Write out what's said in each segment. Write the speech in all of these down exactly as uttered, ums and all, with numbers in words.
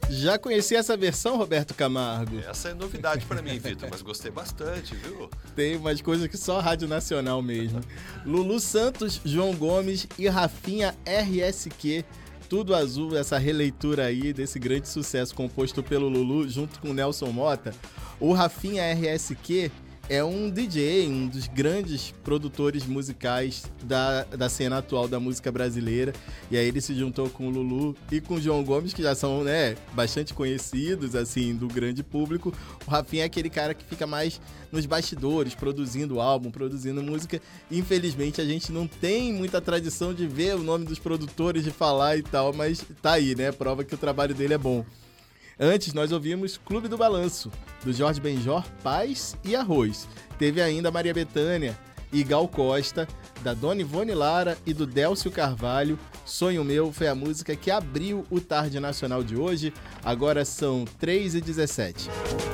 Já conheci essa versão, Roberto Camargo? Essa é novidade pra mim, Vitor, mas gostei bastante, viu? Tem umas coisas que só a Rádio Nacional mesmo. Lulu Santos, João Gomes e Rafinha R S Q. Tudo Azul, essa releitura aí desse grande sucesso composto pelo Lulu junto com Nelson Motta. O Rafinha R S Q é um D J, um dos grandes produtores musicais da, da cena atual da música brasileira. E aí ele se juntou com o Lulu e com o João Gomes, que já são, né, bastante conhecidos, assim, do grande público. O Rafinha é aquele cara que fica mais nos bastidores, produzindo álbum, produzindo música. Infelizmente, a gente não tem muita tradição de ver o nome dos produtores, de falar e tal, mas tá aí, né? Prova que o trabalho dele é bom. Antes, nós ouvimos Clube do Balanço, do Jorge Benjor, Paz e Arroz. Teve ainda Maria Bethânia e Gal Costa, da Dona Ivone Lara e do Délcio Carvalho. Sonho Meu foi a música que abriu o Tarde Nacional de hoje. Agora são três e dezessete.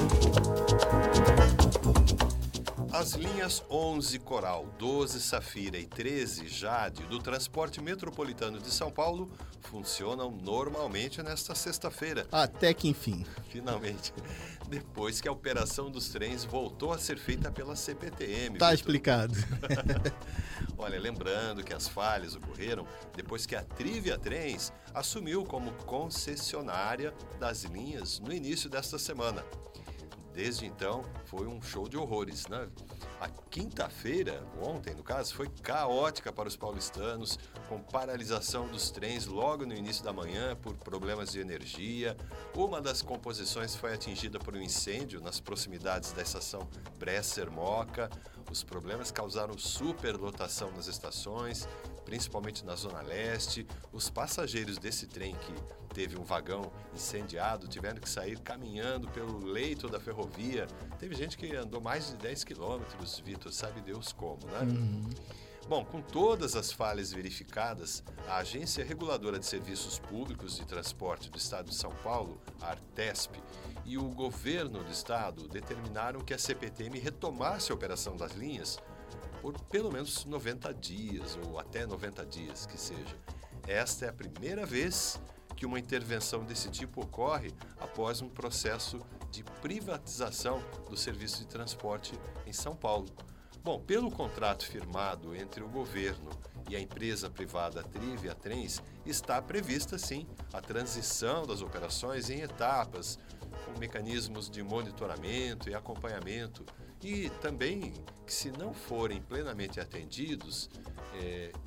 As linhas onze Coral, doze Safira e treze Jade do transporte metropolitano de São Paulo funcionam normalmente nesta sexta-feira. Até que enfim. Finalmente, depois que a operação dos trens voltou a ser feita pela C P T M. Tá Vitor. explicado. Olha, lembrando que as falhas ocorreram depois que a Trivia Trens assumiu como concessionária das linhas no início desta semana. Desde então, foi um show de horrores, né? A quinta-feira, ontem no caso, foi caótica para os paulistanos, com paralisação dos trens logo no início da manhã por problemas de energia. Uma das composições foi atingida por um incêndio nas proximidades da estação Bresser-Moca. Os problemas causaram superlotação nas estações, principalmente na Zona Leste. Os passageiros desse trem que teve um vagão incendiado tiveram que sair caminhando pelo leito da ferrovia. Teve gente que andou mais de dez quilômetros, Vitor, sabe Deus como, né? Uhum. Bom, com todas as falhas verificadas, a Agência Reguladora de Serviços Públicos de Transporte do Estado de São Paulo, a Artesp, e o governo do estado determinaram que a C P T M retomasse a operação das linhas por pelo menos noventa dias, ou até noventa dias que seja. Esta é a primeira vez que uma intervenção desse tipo ocorre após um processo de privatização do serviço de transporte em São Paulo. Bom, pelo contrato firmado entre o governo e a empresa privada Trivia Trens, está prevista, sim, a transição das operações em etapas, com mecanismos de monitoramento e acompanhamento, e também que, se não forem plenamente atendidos, é,